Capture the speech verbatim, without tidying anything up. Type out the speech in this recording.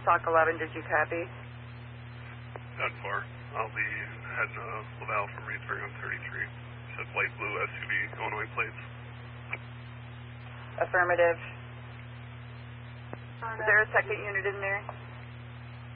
Stock eleven, did you copy? Not far. I'll be heading uh, Laval from Reedsburg on thirty-three. Said light blue S U V, Illinois plates. Affirmative. Is there a second unit in there?